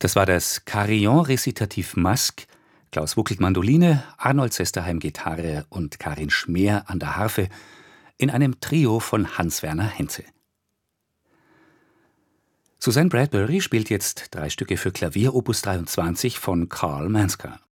Das war das Carillon-Rezitativ Masque. Klaus Wuckelt Mandoline, Arnold Zesterheim Gitarre und Karin Schmeer an der Harfe in einem Trio von Hans-Werner Henze. Suzanne Bradbury spielt jetzt 3 Stücke für Klavier Opus 23 von Karl Manska.